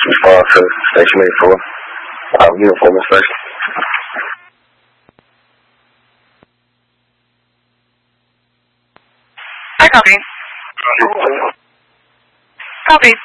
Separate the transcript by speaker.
Speaker 1: Response to Station 84. Uniform inspection.
Speaker 2: I copy. Copy.